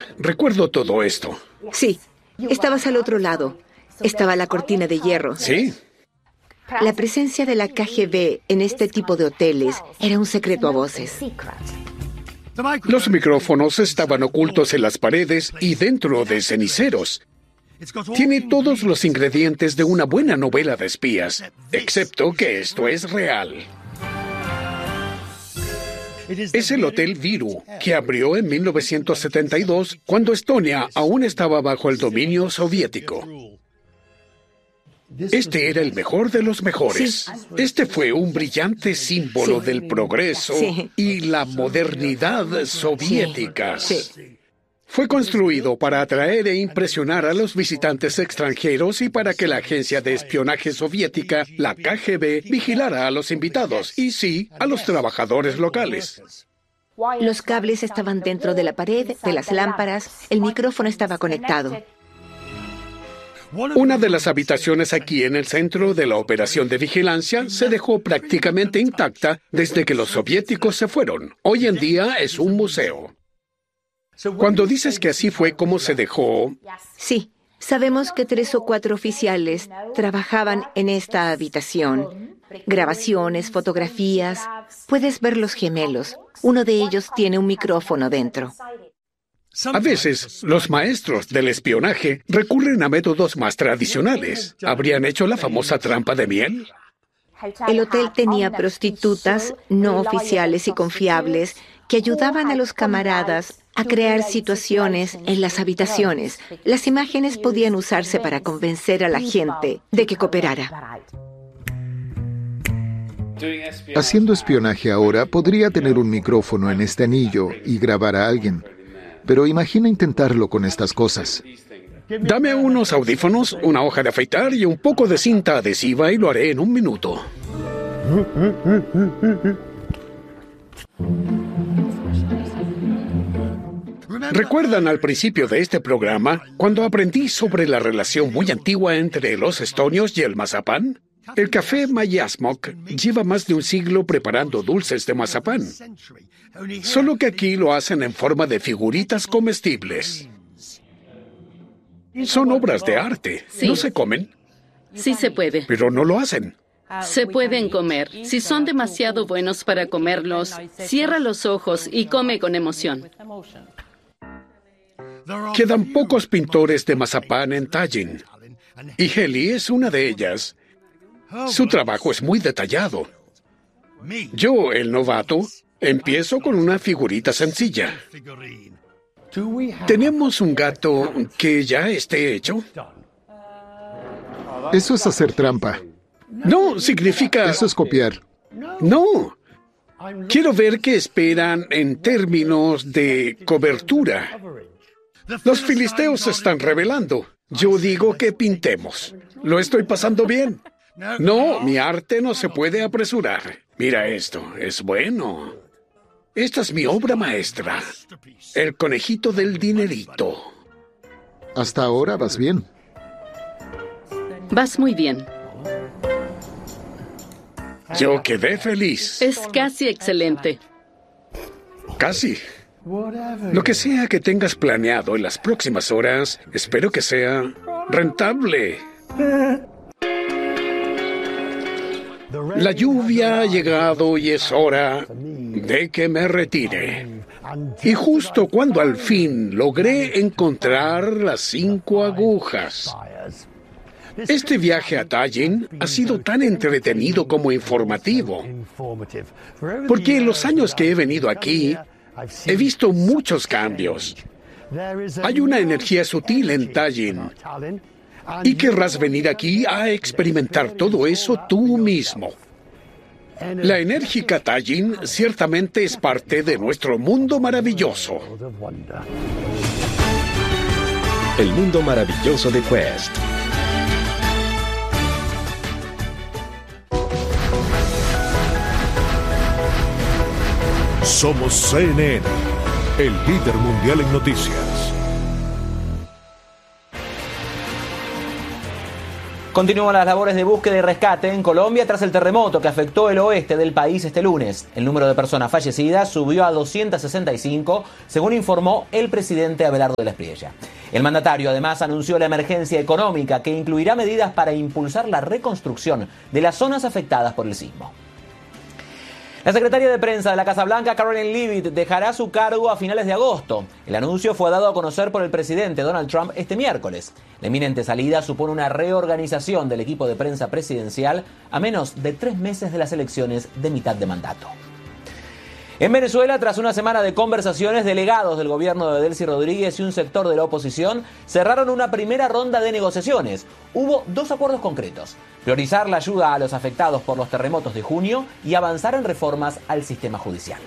recuerdo todo esto. Sí, estabas al otro lado. Estaba la cortina de hierro. ¿Sí? La presencia de la KGB en este tipo de hoteles era un secreto a voces. Los micrófonos estaban ocultos en las paredes y dentro de ceniceros. Tiene todos los ingredientes de una buena novela de espías, excepto que esto es real. Es el Hotel Viru, que abrió en 1972, cuando Estonia aún estaba bajo el dominio soviético. Este era el mejor de los mejores. Sí. Este fue un brillante símbolo del progreso y la modernidad soviéticas. Sí. Fue construido para atraer e impresionar a los visitantes extranjeros y para que la agencia de espionaje soviética, la KGB, vigilara a los invitados y sí, a los trabajadores locales. Los cables estaban dentro de la pared, de las lámparas, el micrófono estaba conectado. Una de las habitaciones aquí en el centro de la operación de vigilancia se dejó prácticamente intacta desde que los soviéticos se fueron. Hoy en día es un museo. Cuando dices que así fue como se dejó... Sí, sabemos que 3 o 4 oficiales trabajaban en esta habitación. Grabaciones, fotografías. Puedes ver los gemelos. Uno de ellos tiene un micrófono dentro. A veces, los maestros del espionaje recurren a métodos más tradicionales. ¿Habrían hecho la famosa trampa de miel? El hotel tenía prostitutas no oficiales y confiables que ayudaban a los camaradas a crear situaciones en las habitaciones. Las imágenes podían usarse para convencer a la gente de que cooperara. Haciendo espionaje ahora, podría tener un micrófono en este anillo y grabar a alguien. Pero imagina intentarlo con estas cosas. Dame unos audífonos, una hoja de afeitar y un poco de cinta adhesiva y lo haré en 1 minuto. ¿Recuerdan al principio de este programa cuando aprendí sobre la relación muy antigua entre los estonios y el mazapán? El café Mayasmok lleva más de un siglo preparando dulces de mazapán. Solo que aquí lo hacen en forma de figuritas comestibles. Son obras de arte. Sí. ¿No se comen? Sí se puede. Pero no lo hacen. Se pueden comer. Si son demasiado buenos para comerlos, cierra los ojos y come con emoción. Quedan pocos pintores de mazapán en Tallinn. Y Heli es una de ellas. Su trabajo es muy detallado. Yo, el novato, empiezo con una figurita sencilla. ¿Tenemos un gato que ya esté hecho? Eso es hacer trampa. No, significa... Eso es copiar. No. Quiero ver qué esperan en términos de cobertura. Los filisteos se están rebelando. Yo digo que pintemos. Lo estoy pasando bien. No, mi arte no se puede apresurar. Mira esto, es bueno. Esta es mi obra maestra. El conejito del dinerito. Hasta ahora vas bien. Vas muy bien. Yo quedé feliz. Es casi excelente. Casi. Lo que sea que tengas planeado en las próximas horas, espero que sea rentable. La lluvia ha llegado y es hora de que me retire. Y justo cuando al fin logré encontrar las 5 agujas. Este viaje a Tallinn ha sido tan entretenido como informativo. Porque en los años que he venido aquí, he visto muchos cambios. Hay una energía sutil en Tallinn. Y querrás venir aquí a experimentar todo eso tú mismo. La enérgica Tallinn ciertamente es parte de nuestro mundo maravilloso. El mundo maravilloso de Quest. Somos CNN, el líder mundial en noticias. Continúan las labores de búsqueda y rescate en Colombia tras el terremoto que afectó el oeste del país este lunes. El número de personas fallecidas subió a 265, según informó el presidente Abelardo de la Espriella. El mandatario además anunció la emergencia económica que incluirá medidas para impulsar la reconstrucción de las zonas afectadas por el sismo. La secretaria de prensa de la Casa Blanca, Caroline Leavitt, dejará su cargo a finales de agosto. El anuncio fue dado a conocer por el presidente Donald Trump este miércoles. La inminente salida supone una reorganización del equipo de prensa presidencial a menos de 3 meses de las elecciones de mitad de mandato. En Venezuela, tras una semana de conversaciones, delegados del gobierno de Delcy Rodríguez y un sector de la oposición cerraron una primera ronda de negociaciones. Hubo 2 acuerdos concretos: priorizar la ayuda a los afectados por los terremotos de junio y avanzar en reformas al sistema judicial.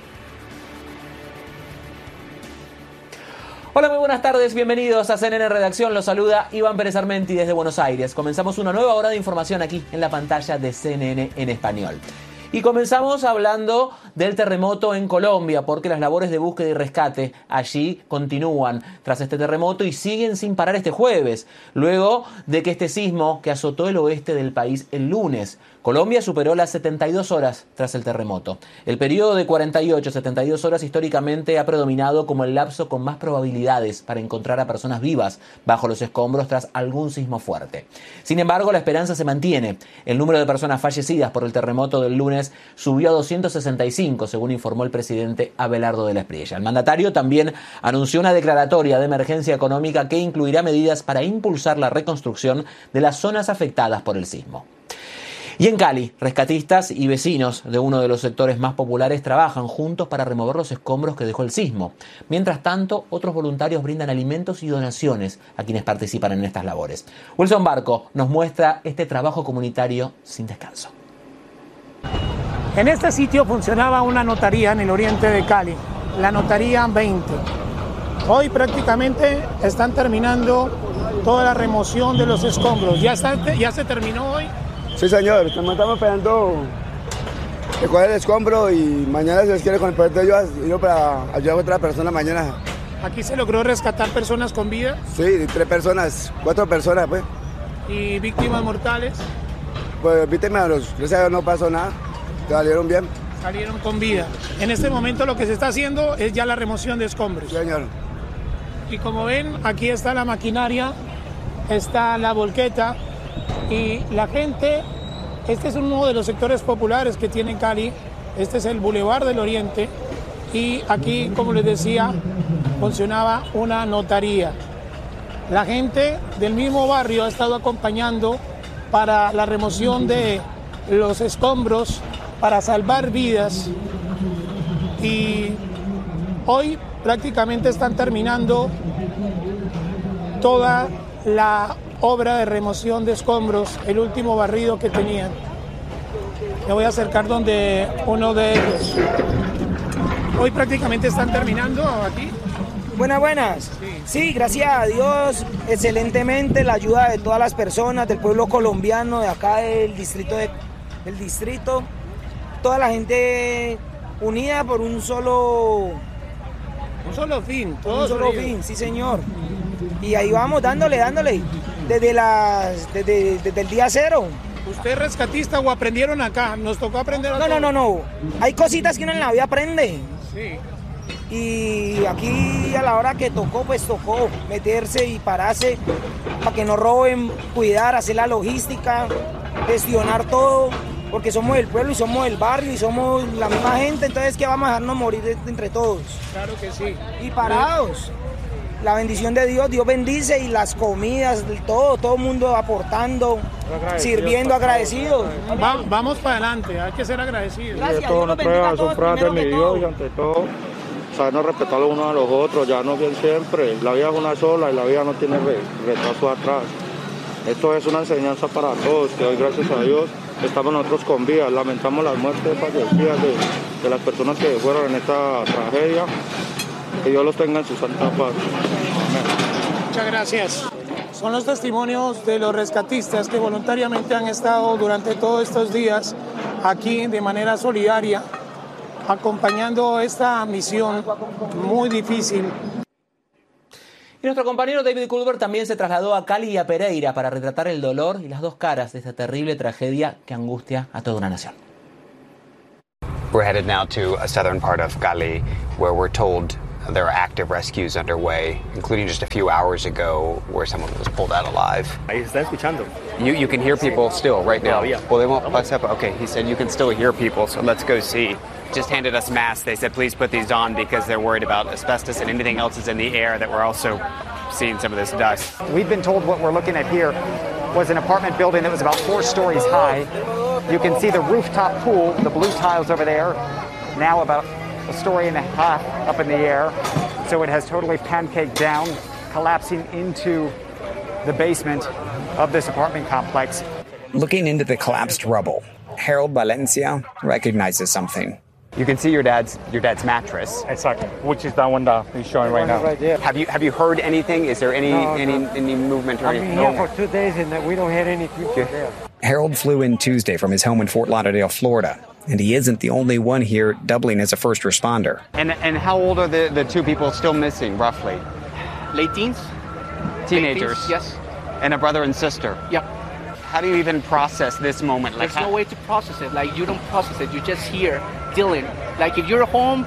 Hola, muy buenas tardes, bienvenidos a CNN Redacción. Los saluda Iván Pérez Armenti desde Buenos Aires. Comenzamos una nueva hora de información aquí en la pantalla de CNN en español. Y comenzamos hablando del terremoto en Colombia, porque las labores de búsqueda y rescate allí continúan tras este terremoto y siguen sin parar este jueves, luego de que este sismo que azotó el oeste del país el lunes. Colombia superó las 72 horas tras el terremoto. El periodo de 48-72 horas históricamente ha predominado como el lapso con más probabilidades para encontrar a personas vivas bajo los escombros tras algún sismo fuerte. Sin embargo, la esperanza se mantiene. El número de personas fallecidas por el terremoto del lunes subió a 265, según informó el presidente Abelardo de la Espriella. El mandatario también anunció una declaratoria de emergencia económica que incluirá medidas para impulsar la reconstrucción de las zonas afectadas por el sismo. Y en Cali, rescatistas y vecinos de uno de los sectores más populares trabajan juntos para remover los escombros que dejó el sismo. Mientras tanto, otros voluntarios brindan alimentos y donaciones a quienes participan en estas labores. Wilson Barco nos muestra este trabajo comunitario sin descanso. En este sitio funcionaba una notaría en el oriente de Cali, la Notaría 20. Hoy prácticamente están terminando toda la remoción de los escombros. ¿Ya se terminó hoy? Sí, señor, estamos esperando que coger el escombro y mañana, si les quiere, con el proyecto yo para ayudar a otra persona mañana. ¿Aquí se logró rescatar personas con vida? Sí, 3 personas, 4 personas, pues. ¿Y víctimas mortales? Pues víctimas, gracias a Dios no pasó nada, salieron bien. Salieron con vida. En este momento lo que se está haciendo es ya la remoción de escombros. Sí, señor. Y como ven, aquí está la maquinaria, está la volqueta. Y la gente, este es uno de los sectores populares que tiene Cali, este es el Boulevard del Oriente, y aquí, como les decía, funcionaba una notaría. La gente del mismo barrio ha estado acompañando para la remoción de los escombros, para salvar vidas, y hoy prácticamente están terminando toda la obra de remoción de escombros, el último barrido que tenían. Me voy a acercar donde uno de ellos. Hoy prácticamente están terminando aquí. Buenas. Sí, gracias a Dios, excelentemente la ayuda de todas las personas del pueblo colombiano, de acá del distrito, toda la gente unida por un solo fin. Un solo fin, sí señor. Y ahí vamos dándole. Desde el día 0. ¿Usted es rescatista o aprendieron acá? ¿Nos tocó aprender acá? No. Hay cositas que uno en la vida aprende. Sí. Y aquí a la hora que tocó, pues tocó meterse y pararse para que no roben, cuidar, hacer la logística, gestionar todo, porque somos del pueblo y somos del barrio y somos la misma gente, entonces ¿qué vamos a dejarnos morir entre todos? Claro que sí. Y parados. La bendición de Dios, Dios bendice, y las comidas, todo el mundo aportando, sirviendo, agradecidos. Vamos para adelante, hay que ser agradecidos. Gracias, Dios nos bendiga a todos, primero que todo. Y ante todo, sabernos respetar los unos a los otros, ya no bien siempre. La vida es una sola y la vida no tiene retraso atrás. Esto es una enseñanza para todos, que hoy, gracias a Dios, estamos nosotros con vida. Lamentamos las muertes fallecidas de las personas que fueron en esta tragedia. Que Dios los tenga en su santa paz. Amén. Muchas gracias. Son los testimonios de los rescatistas que voluntariamente han estado durante todos estos días aquí de manera solidaria, acompañando esta misión muy difícil. Y nuestro compañero David Culver también se trasladó a Cali y a Pereira para retratar el dolor y las dos caras de esta terrible tragedia que angustia a toda una nación. We're headed now to a southern part of Cali, where we're told there are active rescues underway, including just a few hours ago where someone was pulled out alive. Ahí está escuchando. You can hear people still right now. Podemos pasar. Okay, he said you can still hear people, so let's go see. Just handed us masks. They said please put these on because they're worried about asbestos and anything else is in the air that we're also seeing some of this dust. We've been told what we're looking at here was an apartment building that was about 4 stories high. You can see the rooftop pool, the blue tiles over there, now about a story and a half up in the air. So it has totally pancaked down, collapsing into the basement of this apartment complex. Looking into the collapsed rubble, Harold Valencia recognizes something. You can see your dad's mattress. Exactly, which is that one that he's showing right now. Right there. Have you heard anything? Is there any movement or anything? I've been here for 2 days and we don't hear anything there. Harold flew in Tuesday from his home in Fort Lauderdale, Florida, and he isn't the only one here doubling as a first responder. And how old are the 2 people still missing, roughly? Late teens. Teenagers. Late teens, yes. And a brother and sister. Yep. How do you even process this moment? There's no way to process it. Like, you don't process it. You're just here dealing. Like, if you're at home,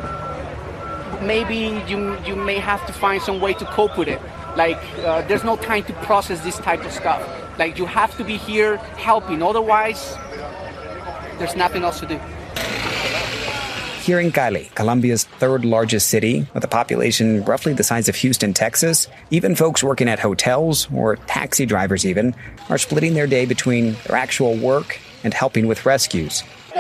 maybe you may have to find some way to cope with it. Like, there's no time to process this type of stuff. Like, you have to be here helping. Otherwise, there's nothing else to do. Here in Cali, Colombia's 3rd largest city, with a population roughly the size of Houston, Texas, even folks working at hotels, or taxi drivers even, are splitting their day between their actual work and helping with rescues.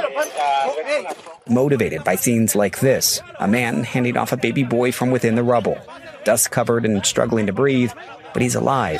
Motivated by scenes like this, a man handing off a baby boy from within the rubble, dust-covered and struggling to breathe, but he's alive.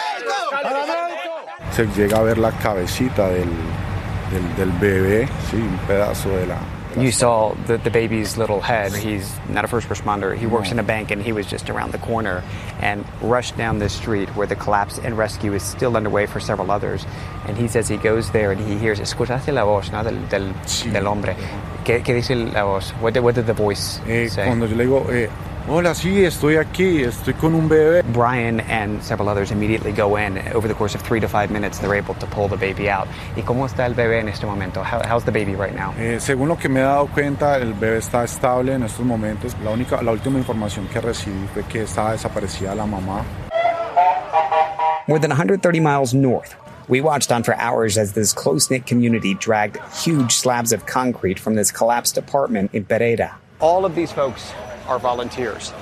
Se llega a ver la cabecita del bebé, sí, un pedazo de la... You saw the baby's little head. He's not a first responder. He works in a bank, and he was just around the corner and rushed down this street where the collapse and rescue is still underway for several others. And he says he goes there and he hears, escuchaste la voz, ¿no? del hombre. ¿Qué dice la voz? What did the voice say? Cuando yo le digo, hola, sí, estoy aquí, estoy con un bebé. Brian and several others immediately go in. Over the course of 3 to 5 minutes, they're able to pull the baby out. ¿Y cómo está el bebé en este momento? How's the baby right now? Según lo que me he dado cuenta, el bebé está estable en estos momentos. La última información que recibí fue que estaba desaparecida la mamá. More than 130 miles north, we watched on for hours as this close-knit community dragged huge slabs of concrete from this collapsed apartment in Pereira. All of these folks are volunteers.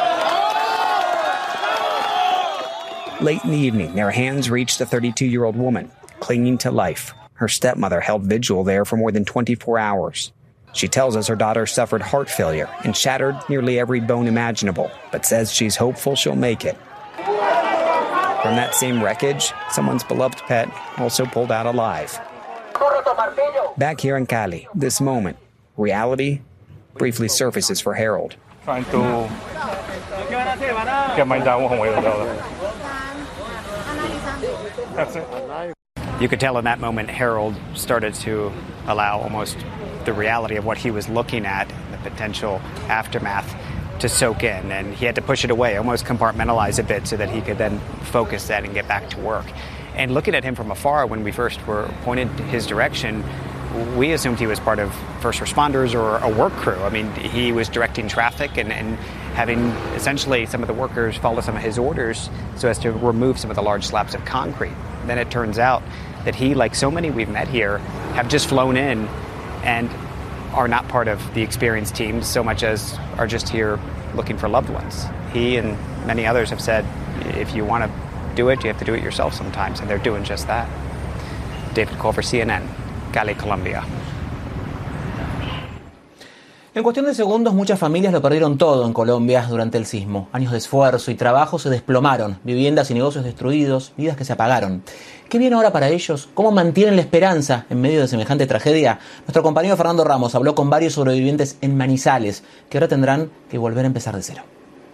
Late in the evening, their hands reached a 32-year-old woman, clinging to life. Her stepmother held vigil there for more than 24 hours. She tells us her daughter suffered heart failure and shattered nearly every bone imaginable, but says she's hopeful she'll make it. From that same wreckage, someone's beloved pet also pulled out alive. Back here in Cali, this moment, reality briefly surfaces for Harold. Trying to get my dad one way or the other. That's it. You could tell in that moment Harold started to allow almost the reality of what he was looking at, the potential aftermath, to soak in, and he had to push it away, almost compartmentalize a bit so that he could then focus that and get back to work. And looking at him from afar, when we first were pointed his direction, we assumed he was part of first responders or a work crew. I mean, he was directing traffic and having essentially some of the workers follow some of his orders so as to remove some of the large slabs of concrete. Then it turns out that he, like so many we've met here, have just flown in and are not part of the experienced teams so much as are just here looking for loved ones. He and many others have said, if you want to do it, you have to do it yourself sometimes, and they're doing just that. David Culver, CNN, Cali, Colombia. En cuestión de segundos, muchas familias lo perdieron todo en Colombia durante el sismo. Años de esfuerzo y trabajo se desplomaron, viviendas y negocios destruidos, vidas que se apagaron. ¿Qué viene ahora para ellos? ¿Cómo mantienen la esperanza en medio de semejante tragedia? Nuestro compañero Fernando Ramos habló con varios sobrevivientes en Manizales, que ahora tendrán que volver a empezar de cero.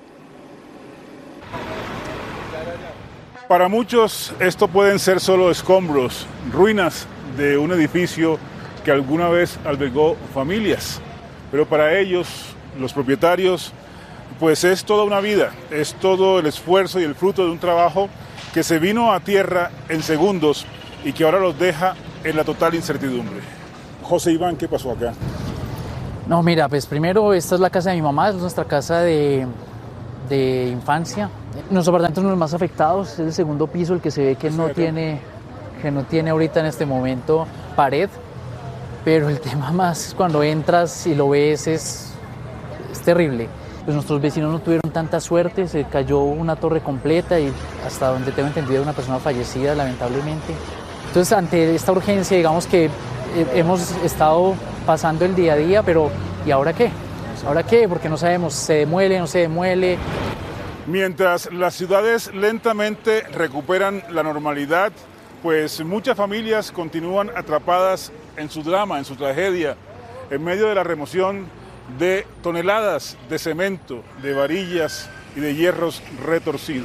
Para muchos esto pueden ser solo escombros, ruinas de un edificio que alguna vez albergó familias. Pero para ellos, los propietarios, pues es toda una vida, es todo el esfuerzo y el fruto de un trabajo que se vino a tierra en segundos y que ahora los deja en la total incertidumbre. José Iván, ¿qué pasó acá? No, mira, pues primero esta es la casa de mi mamá, es nuestra casa de infancia. Nuestros apartamentos son los más afectados, es el segundo piso el que se ve que no tiene ahorita en este momento pared, pero el tema más es cuando entras y lo ves es terrible. Pues nuestros vecinos no tuvieron tanta suerte, se cayó una torre completa y hasta donde tengo entendido una persona fallecida lamentablemente. Entonces ante esta urgencia digamos que hemos estado pasando el día a día, pero ¿y ahora qué? ¿Ahora qué? Porque no sabemos, ¿se demuele, no se demuele? Mientras las ciudades lentamente recuperan la normalidad, pues muchas familias continúan atrapadas en su drama, en su tragedia, en medio de la remoción de toneladas de cemento, de varillas y de hierros retorcidos.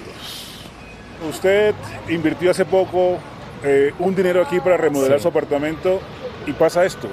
Usted invirtió hace poco un dinero aquí para remodelar su apartamento y pasa esto.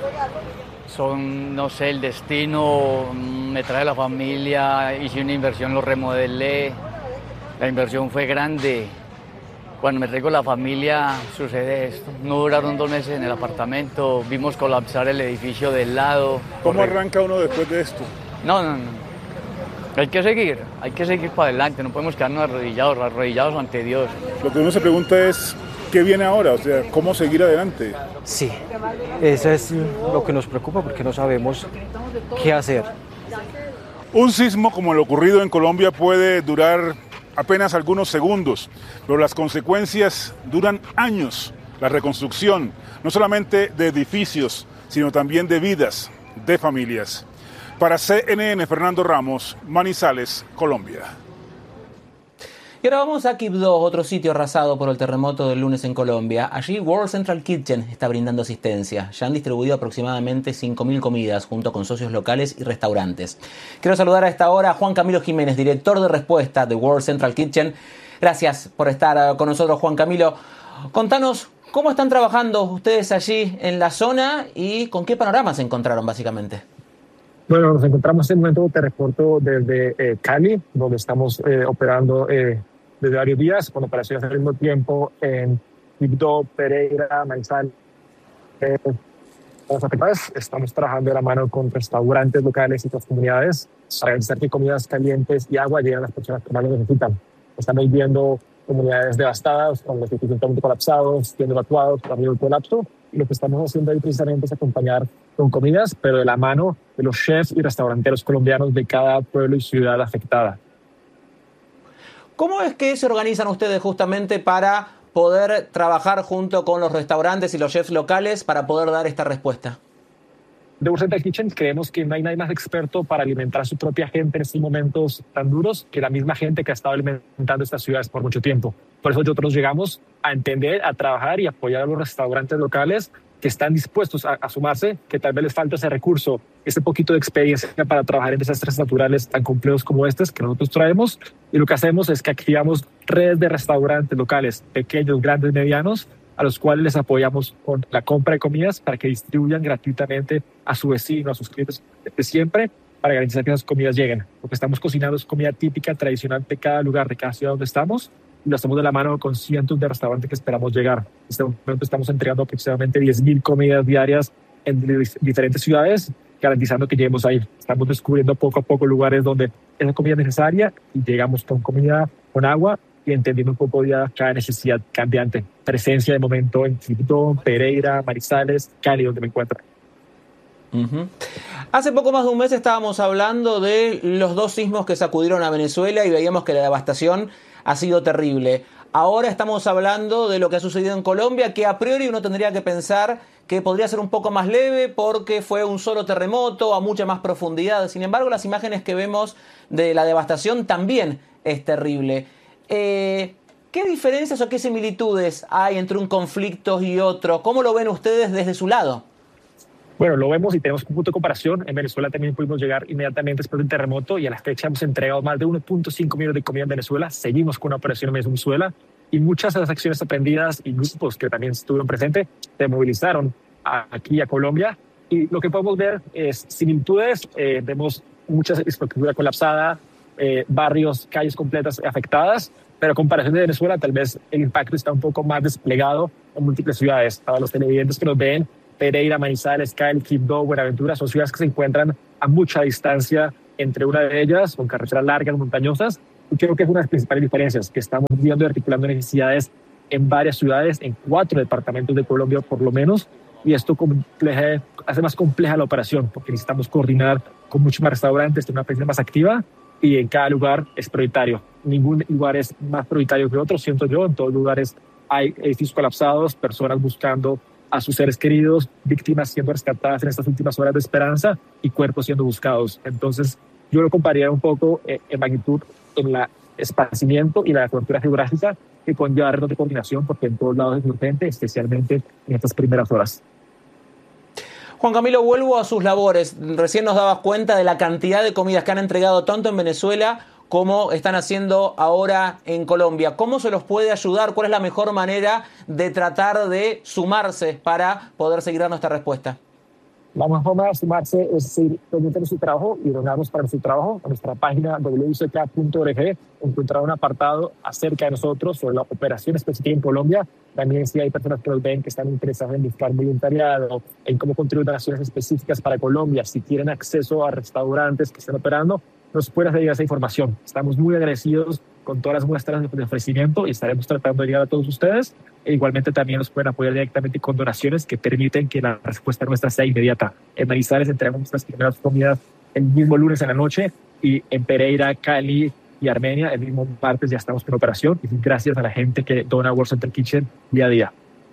No sé, el destino me trae la familia, hice una inversión, lo remodelé, la inversión fue grande. Cuando me traigo la familia sucede esto. No duraron 2 meses en el apartamento, vimos colapsar el edificio del lado. ¿Cómo arranca uno después de esto? No. Hay que seguir para adelante, no podemos quedarnos arrodillados ante Dios. Lo que uno se pregunta es, ¿qué viene ahora? O sea, ¿cómo seguir adelante? Sí, eso es lo que nos preocupa porque no sabemos qué hacer. Un sismo como el ocurrido en Colombia puede durar apenas algunos segundos, pero las consecuencias duran años. La reconstrucción, no solamente de edificios, sino también de vidas, de familias. Para CNN, Fernando Ramos, Manizales, Colombia. Y ahora vamos a Quibdó, otro sitio arrasado por el terremoto del lunes en Colombia. Allí World Central Kitchen está brindando asistencia. Ya han distribuido aproximadamente 5.000 comidas junto con socios locales y restaurantes. Quiero saludar a esta hora a Juan Camilo Jiménez, director de respuesta de World Central Kitchen. Gracias por estar con nosotros, Juan Camilo. Contanos cómo están trabajando ustedes allí en la zona y con qué panorama se encontraron básicamente. Bueno, nos encontramos en el momento, te reporto desde Cali, donde estamos operando desde varios días, con operaciones al mismo tiempo en Quibdó, Pereira, Manizales. Estamos trabajando de la mano con restaurantes locales y otras comunidades para garantizar que comidas calientes y agua lleguen a las personas que más lo necesitan. Estamos viendo comunidades devastadas, con los edificios totalmente colapsados, siendo evacuados por el colapso. Y lo que estamos haciendo ahí precisamente es acompañar con comidas, pero de la mano de los chefs y restauranteros colombianos de cada pueblo y ciudad afectada. ¿Cómo es que se organizan ustedes justamente para poder trabajar junto con los restaurantes y los chefs locales para poder dar esta respuesta? De World Central Kitchen creemos que no hay nadie más experto para alimentar a su propia gente en estos momentos tan duros que la misma gente que ha estado alimentando estas ciudades por mucho tiempo. Por eso nosotros llegamos a entender, a trabajar y apoyar a los restaurantes locales que están dispuestos a sumarse, que tal vez les falta ese recurso, ese poquito de experiencia para trabajar en desastres naturales tan complejos como estos que nosotros traemos. Y lo que hacemos es que activamos redes de restaurantes locales, pequeños, grandes, medianos, a los cuales les apoyamos con la compra de comidas para que distribuyan gratuitamente a su vecino, a sus clientes de siempre, para garantizar que esas comidas lleguen. Lo que estamos cocinando es comida típica, tradicional de cada lugar, de cada ciudad donde estamos, y lo hacemos de la mano con cientos de restaurantes que esperamos llegar. En este momento estamos entregando aproximadamente 10.000 comidas diarias en diferentes ciudades, garantizando que lleguemos ahí. Estamos descubriendo poco a poco lugares donde es la comida es necesaria y llegamos con comida, con agua y entendiendo un poco ya cada necesidad cambiante. Presencia de momento en Quibdó, Pereira, Manizales, Cali, donde me encuentro. Hace poco más de un mes estábamos hablando de los 2 sismos que sacudieron a Venezuela y veíamos que la devastación ha sido terrible. Ahora estamos hablando de lo que ha sucedido en Colombia, que a priori uno tendría que pensar que podría ser un poco más leve porque fue un solo terremoto a mucha más profundidad. Sin embargo, las imágenes que vemos de la devastación también es terrible. ¿Qué diferencias o qué similitudes hay entre un conflicto y otro? ¿Cómo lo ven ustedes desde su lado? Bueno, lo vemos y tenemos un punto de comparación. En Venezuela también pudimos llegar inmediatamente después del terremoto y a la fecha hemos entregado más de 1.5 millones de comida en Venezuela. Seguimos con una operación en Venezuela y muchas de las acciones aprendidas y grupos que también estuvieron presentes se movilizaron aquí a Colombia. Y lo que podemos ver es similitudes. Vemos mucha infraestructura colapsada, barrios, calles completas afectadas, pero a comparación de Venezuela, tal vez el impacto está un poco más desplegado en múltiples ciudades. Para los televidentes que nos ven, Pereira, Manizales, Cali, Quibdó, Buenaventura, son ciudades que se encuentran a mucha distancia entre una de ellas, con carreteras largas, montañosas, y creo que es una de las principales diferencias, que estamos viendo y articulando necesidades en varias ciudades, en 4 departamentos de Colombia por lo menos, y esto hace más compleja la operación, porque necesitamos coordinar con muchos más restaurantes, tener una presencia más activa, y en cada lugar es prioritario. Ningún lugar es más prioritario que otro, siento yo. En todos lugares hay edificios colapsados, personas buscando a sus seres queridos, víctimas siendo rescatadas en estas últimas horas de esperanza y cuerpos siendo buscados. Entonces, yo lo compararía un poco en magnitud en el esparcimiento y la cobertura geográfica que conlleva retos de coordinación, porque en todos lados es urgente, especialmente en estas primeras horas. Juan Camilo, vuelvo a sus labores. Recién nos dabas cuenta de la cantidad de comidas que han entregado tanto en Venezuela como están haciendo ahora en Colombia. ¿Cómo se los puede ayudar? ¿Cuál es la mejor manera de tratar de sumarse para poder seguir dando esta respuesta? La mejor forma de sumarse es seguir pendiente de su trabajo y donarnos para su trabajo. En nuestra página wck.org encontrar un apartado acerca de nosotros, sobre la operación específica en Colombia. También si hay personas que nos ven que están interesadas en buscar voluntariado, en cómo contribuir donaciones específicas para Colombia, si quieren acceso a restaurantes que estén operando, nos pueden hacer llegar esa información. Estamos muy agradecidos con todas las muestras de ofrecimiento y estaremos tratando de llegar a todos ustedes. E igualmente también nos pueden apoyar directamente con donaciones que permiten que la respuesta nuestra sea inmediata. En Manizales entregamos nuestras primeras comidas el mismo lunes en la noche, y en Pereira, Cali y Armenia el mismo martes ya estamos en operación, y gracias a la gente que dona World Central Kitchen día a día.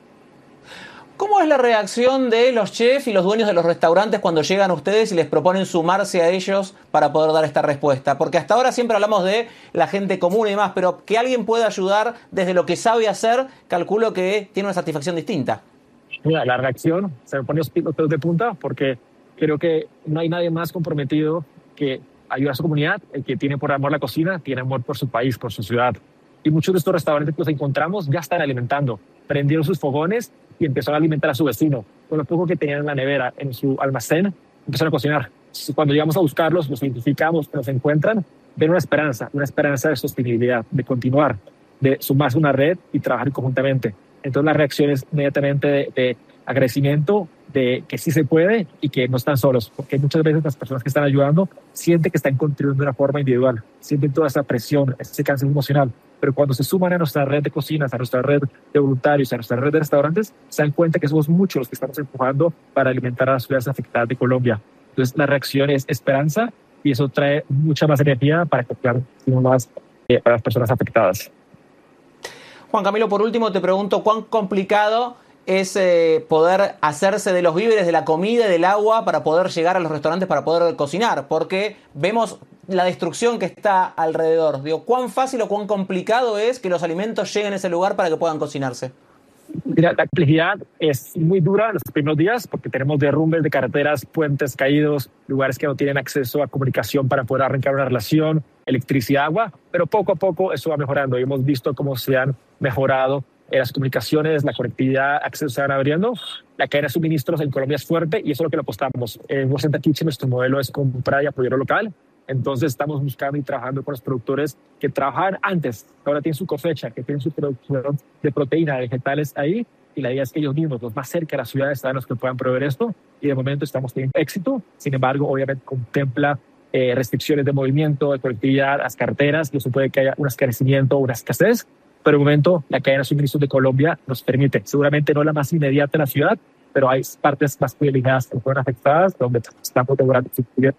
¿Cómo es la reacción de los chefs y los dueños de los restaurantes cuando llegan a ustedes y les proponen sumarse a ellos para poder dar esta respuesta? Porque hasta ahora siempre hablamos de la gente común y demás, pero que alguien pueda ayudar desde lo que sabe hacer, calculo que tiene una satisfacción distinta. Mira, la reacción se me pone los pelos de punta, porque creo que no hay nadie más comprometido que ayudar a su comunidad. El que tiene por amor la cocina, tiene amor por su país, por su ciudad. Y muchos de estos restaurantes que los encontramos ya están alimentando. Prendieron sus fogones y empezaron a alimentar a su vecino. Con lo poco que tenían en la nevera, en su almacén, empezaron a cocinar. Cuando llegamos a buscarlos, los identificamos, nos encuentran, ven una esperanza de sostenibilidad, de continuar, de sumarse a una red y trabajar conjuntamente. Entonces la reacción es inmediatamente de agradecimiento, de que sí se puede y que no están solos, porque muchas veces las personas que están ayudando sienten que están contribuyendo de una forma individual, sienten toda esa presión, ese cansancio emocional, pero cuando se suman a nuestra red de cocinas, a nuestra red de voluntarios, a nuestra red de restaurantes, se dan cuenta que somos muchos los que estamos empujando para alimentar a las ciudades afectadas de Colombia. Entonces la reacción es esperanza, y eso trae mucha más energía para captar más para las personas afectadas. Juan Camilo, por último te pregunto, ¿cuán complicado es poder hacerse de los víveres, de la comida y del agua para poder llegar a los restaurantes, para poder cocinar? Porque vemos la destrucción que está alrededor. Digo, ¿cuán fácil o cuán complicado es que los alimentos lleguen a ese lugar para que puedan cocinarse? Mira, la complejidad es muy dura en los primeros días, porque tenemos derrumbes de carreteras, puentes caídos, lugares que no tienen acceso a comunicación para poder arrancar una relación, electricidad, agua, pero poco a poco eso va mejorando y hemos visto cómo se han mejorado las comunicaciones, la conectividad, acceso se van abriendo. La cadena de suministros en Colombia es fuerte y eso es lo que le apostamos. En World Central Kitchen nuestro modelo es comprar y apoyar lo local. Entonces estamos buscando y trabajando con los productores que trabajaban antes, que ahora tienen su cosecha, que tienen su producción de proteína, de vegetales ahí, y la idea es que ellos mismos, los más cerca de las ciudades, sean los que puedan proveer esto, y de momento estamos teniendo éxito. Sin embargo, obviamente contempla restricciones de movimiento, de conectividad, las carreteras, y eso puede que haya un escarecimiento o una escasez, pero de momento la cadena de suministros de Colombia nos permite, seguramente no la más inmediata en la ciudad, pero hay partes más privilegiadas que fueron afectadas, donde estamos logrando suplir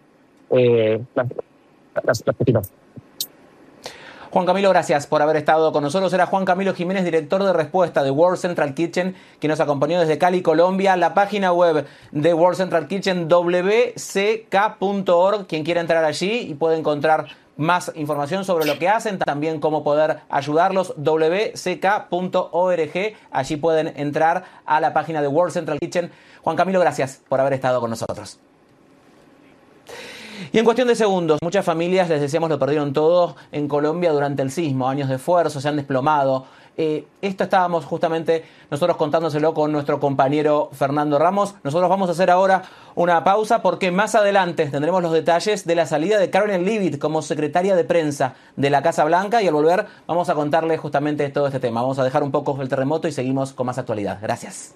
las cocinas. Juan Camilo, gracias por haber estado con nosotros. Era Juan Camilo Jiménez, director de respuesta de World Central Kitchen, que nos acompañó desde Cali, Colombia. La página web de World Central Kitchen, wck.org. Quien quiera entrar allí y puede encontrar más información sobre lo que hacen, también cómo poder ayudarlos, wck.org. Allí pueden entrar a la página de World Central Kitchen. Juan Camilo, gracias por haber estado con nosotros. Y en cuestión de segundos, muchas familias, les decíamos, lo perdieron todo en Colombia durante el sismo. Años de esfuerzo, se han desplomado. Esto estábamos justamente nosotros contándoselo con nuestro compañero Fernando Ramos. Nosotros vamos a hacer ahora una pausa porque más adelante tendremos los detalles de la salida de Caroline Leavitt como secretaria de prensa de la Casa Blanca, y al volver vamos a contarles justamente todo este tema. Vamos a dejar un poco el terremoto y seguimos con más actualidad. Gracias.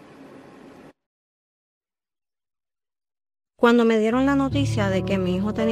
Cuando me dieron la noticia de que mi hijo tenía